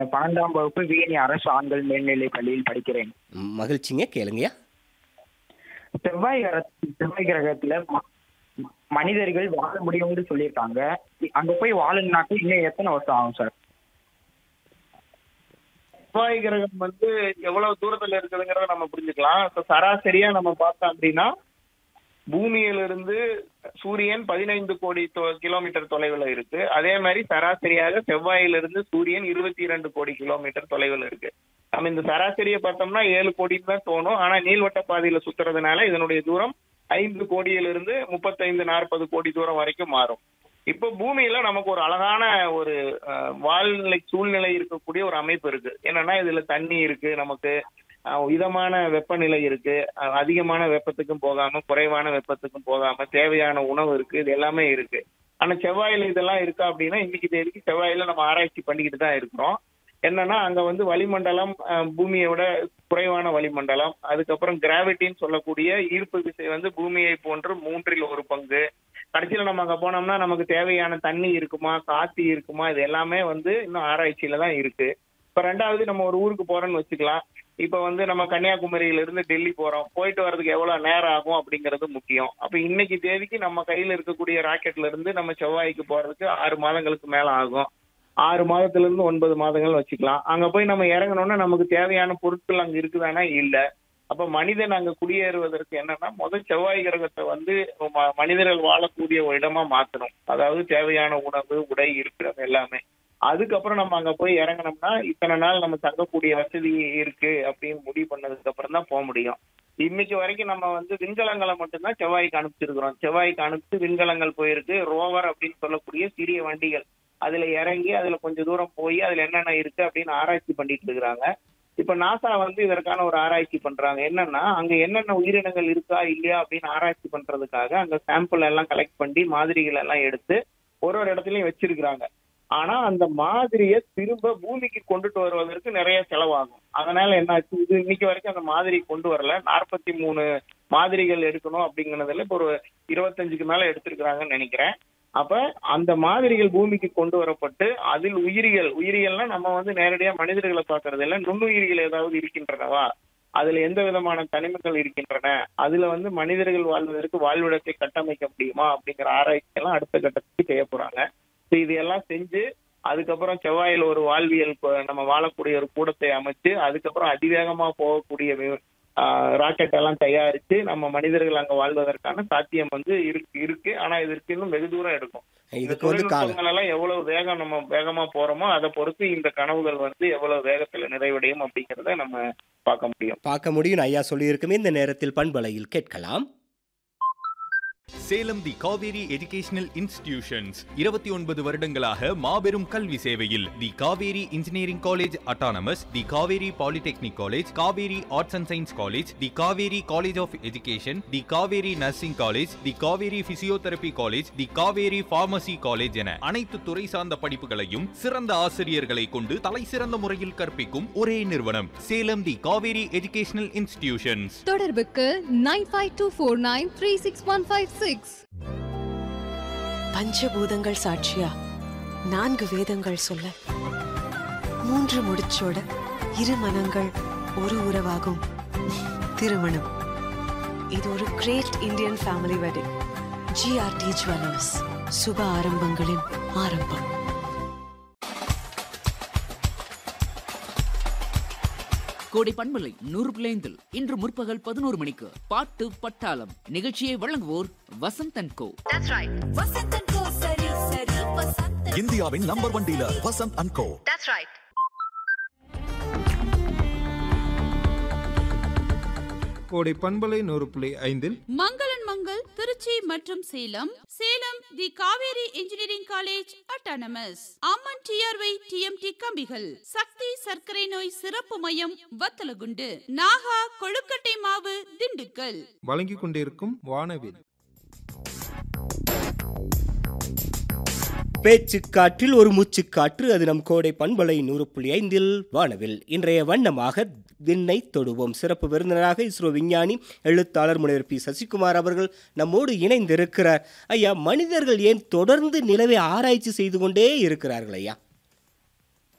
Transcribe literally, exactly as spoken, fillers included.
பன்னெண்டாம் வகுப்பு வீணி அரசு ஆண்கள் மேல்நிலைப் பள்ளியில் படிக்கிறேன். ம், மகிழ்ச்சிங்க, கேளுங்கய்யா. செவ்வாய் கிர செவ்வாய் கிரகத்துல ம- மனிதர்கள் வாழ முடியும்னு சொல்லியிருக்காங்க. அங்க போய் வாழணும்னாக்க இன்னும் எத்தனை வருஷம் ஆகும் சார்? செவ்வாய் கிரகம் வந்து எவ்வளவு தூரத்துல இருக்குதுங்கிறத நம்ம புரிஞ்சுக்கலாம். இப்ப சராசரியா நம்ம பார்த்தோம் அப்படின்னா பூமியிலிருந்து சூரியன் பதினைந்து கோடி தொ- கிலோமீட்டர் தொலைவில் இருக்கு. அதே மாதிரி சராசரியாக செவ்வாயிலிருந்து சூரியன் இருபத்தி இரண்டு கோடி கிலோமீட்டர் தொலைவில் இருக்கு. நம்ம இந்த சராசரியை பார்த்தோம்னா ஏழு கோடின்னு தான் தோணும். ஆனா நீள்வட்ட பாதையில சுத்துறதுனால இதனுடைய தூரம் ஐந்து கோடியிலிருந்து முப்பத்தைந்து நாற்பது கோடி தூரம் வரைக்கும் மாறும். இப்போ பூமியில நமக்கு ஒரு அழகான ஒரு அஹ், வாழ்நிலை சூழ்நிலை இருக்கக்கூடிய ஒரு அமைப்பு இருக்கு. என்னன்னா இதுல தண்ணி இருக்கு, நமக்கு அஹ், இதமான வெப்பநிலை இருக்கு, அஹ், அதிகமான வெப்பத்துக்கும் போகாம குறைவான வெப்பத்துக்கும் போகாம தேவையான உணவு இருக்கு, இது எல்லாமே இருக்கு. ஆனா செவ்வாயில இதெல்லாம் இருக்கா அப்படின்னா இன்னைக்கு தேதிக்கு செவ்வாயில நம்ம ஆராய்ச்சி பண்ணிக்கிட்டு தான் இருக்கிறோம். என்னன்னா அங்க வந்து வளிமண்டலம் அஹ், பூமியை விட குறைவான வளிமண்டலம், அதுக்கப்புறம் கிராவிட்டின்னு சொல்லக்கூடிய ஈர்ப்பு விசை வந்து பூமியை போன்று மூன்றில் ஒரு பங்கு. கடைசியில நம்ம அங்க போனோம்னா நமக்கு தேவையான தண்ணி இருக்குமா, காத்து இருக்குமா, இது எல்லாமே வந்து இன்னும் ஆராய்ச்சியில தான் இருக்கு. இப்ப ரெண்டாவது நம்ம ஒரு ஊருக்கு போறோம்னு வச்சுக்கலாம். இப்ப வந்து நம்ம கன்னியாகுமரியில இருந்து டெல்லி போறோம், போயிட்டு வர்றதுக்கு எவ்வளவு நேரம் ஆகும் அப்படிங்கிறது முக்கியம். அப்ப இன்னைக்கு தேதிக்கு நம்ம கையில இருக்கக்கூடிய ராக்கெட்ல இருந்து நம்ம செவ்வாய்க்கு போறதுக்கு ஆறு மாதங்களுக்கு மேல ஆகும். ஆறு மாதத்துல இருந்து ஒன்பது மாதங்கள் வச்சுக்கலாம். அங்க போய் நம்ம இறங்கணும்னா நமக்கு தேவையான பொருட்கள் அங்க இருக்குதானா இல்ல. அப்ப மனிதன் அங்க குடியேறுவதற்கு என்னன்னா முதல் செவ்வாய் கிரகத்தை வந்து ம- மனிதர்கள் வாழக்கூடிய ஒரு இடமா மாத்தணும். அதாவது தேவையான உணவு, உடை, இருப்பிடம் எல்லாமே. அதுக்கப்புறம் நம்ம அங்க போய் இறங்கணும்னா இத்தனை நாள் நம்ம தங்கக்கூடிய வசதி இருக்கு அப்படின்னு முடிவு பண்ணதுக்கு அப்புறம் தான் போக முடியும். இன்னைக்கு வரைக்கும் நம்ம வந்து விண்கலங்களை மட்டும்தான் செவ்வாய்க்கு அனுப்பிச்சிருக்கிறோம். செவ்வாய்க்கு அனுப்பிச்சு விண்கலங்கள் போயிருக்கு. ரோவர் அப்படின்னு சொல்லக்கூடிய சிறிய வண்டிகள் அதுல இறங்கி அதுல கொஞ்சம் தூரம் போய் அதுல என்னென்ன இருக்கு அப்படின்னு ஆராய்ச்சி பண்ணிட்டு இருக்கிறாங்க. இப்ப நாசா வந்து இதற்கான ஒரு ஆராய்ச்சி பண்றாங்க. என்னன்னா அங்க என்னென்ன உயிரினங்கள் இருக்கா இல்லையா அப்படின்னு ஆராய்ச்சி பண்றதுக்காக அங்க சாம்பிள் எல்லாம் கலெக்ட் பண்ணி மாதிரிகள் எல்லாம் எடுத்து ஒரு ஒரு இடத்துலயும் வச்சிருக்கிறாங்க. ஆனா அந்த மாதிரியை திரும்ப பூமிக்கு கொண்டுட்டு வருவதற்கு நிறைய செலவாகும். அதனால என்னாச்சு, இது இன்னைக்கு வரைக்கும் அந்த மாதிரி கொண்டு வரல. நாற்பத்தி மூணு மாதிரிகள் எடுக்கணும் அப்படிங்கறதுல இப்ப ஒரு இருபத்தஞ்சுக்கு மேல எடுத்திருக்கிறாங்கன்னு நினைக்கிறேன். அப்ப அந்த மாதிரிகள் பூமிக்கு கொண்டு வரப்பட்டு அதில் உயிரிகள் உயிரியல்னா நம்ம வந்து நேரடியா மனிதர்களை பார்க்கறது இல்ல, நுண்ணுயிரிகள் ஏதாவது இருக்கின்றனவா, அதுல எந்த விதமான தனிமங்கள் இருக்கின்றன, அதுல வந்து மனிதர்கள் வாழ்வதற்கு வாழ்விடத்தை கட்டமைக்க முடியுமா அப்படிங்கிற ஆராய்ச்சி எல்லாம் அடுத்த கட்டத்துக்கு செய்ய போறாங்க. So இது எல்லாம் செஞ்சு அதுக்கப்புறம் செவ்வாயில் ஒரு வாழ்வியல் ப- நம்ம வாழக்கூடிய ஒரு கூடத்தை அமைச்சு அதுக்கப்புறம் அதிவேகமா போகக்கூடிய வி- ஆஹ் ராக்கெட் எல்லாம் தயாரிச்சு நம்ம மனிதர்கள் அங்க வாழ்வதற்கான சாத்தியம் வந்து இருக்கு இருக்கு ஆனா இதற்கு இன்னும் வெகு தூரம் எடுக்கும். இந்த இதுக்கு வந்து கால தொழில்நுட்பங்கள் எல்லாம் எவ்வளவு வேகம் நம்ம வேகமா போறோமோ அதை பொறுத்து இந்த கனவுகள் வந்து எவ்வளவு வேகத்துல நிறைவடையும் அப்படிங்கறத நம்ம பார்க்க முடியும். பார்க்க முடியும் ஐயா சொல்லியிருக்குமே. இந்த நேரத்தில் பண்பலையில் கேட்கலாம். சேலம் தி காவேரி எஜுகேஷனல் இன்ஸ்டிடியூஷன்ஸ் இருபத்தி ஒன்பது வருடங்களாக மாபெரும் கல்வி சேவையில் தி Kaveri engineering college autonomous, the Kaveri polytechnic college, Kaveri arts and science college, the Kaveri college of education, the Kaveri nursing college, the Kaveri physiotherapy college, the Kaveri pharmacy college என அனைத்து துறை சார்ந்த படிப்புகளையும் சிறந்த ஆசிரியர்களை கொண்டு தலை சிறந்த முறையில் கற்பிக்கும் ஒரே நிறுவனம் சேலம் தி காவேரி எஜுகேஷனல் இன்ஸ்டிடியூஷன்ஸ். தொடர்புக்கு nine five two four nine three six one five six. பஞ்சபூதங்கள் சாட்சியா நான்கு வேதங்கள் சொல்ல மூன்று முடிச்சோட இரு மனங்கள் ஒரு உறவாகும் திருமணம். இது ஒரு great Indian family wedding. GRT jewellers, சுப ஆரம்பங்களின் ஆரம்பம். கோடை பண்பலை நூறு பிள்ளைந்தில் இன்று முற்பகல் பதினோரு மணிக்கு பாட்டு பட்டாளம் நிகழ்ச்சியை வழங்குவோர் வசந்த் அண்ட் கோ. இந்தியாவின் number one dealer Vasanth and கோ. கோடை பண்பலை நூறு புள்ளி ஐந்தில் மங்களன் மங்கள் திருச்சி மற்றும் சேலம். சேலம் தி காவேரி இன்ஜினியரிங் காலேஜ் அட்டானமஸ், அம்மன் டிஆர்ஒய் டிஎம்டி கம்பிகள், சக்தி சர்க்கரை நோய் சிறப்பு மையம் வத்தலகுண்டு, நாகா கொழுக்கட்டை மாவு திண்டுக்கல் வழங்கிக் கொண்டிருக்கும் வானவில். பேச்சுக்காற்றில் ஒரு மூச்சுக்காற்று, அது நம் கோடை பண்பலை நூறு புள்ளி ஐந்தில் வானவில். இன்றைய வண்ணமாக விண்ணை தொடுவோம். சிறப்பு விருந்தினராக இஸ்ரோ விஞ்ஞானி எழுத்தாளர் முனைவர் பி சசிகுமார் அவர்கள் நம்மோடு இணைந்திருக்கிறார். ஐயா, மனிதர்கள் ஏன் தொடர்ந்து நிலவை ஆராய்ச்சி செய்து கொண்டே இருக்கிறார்கள் ஐயா?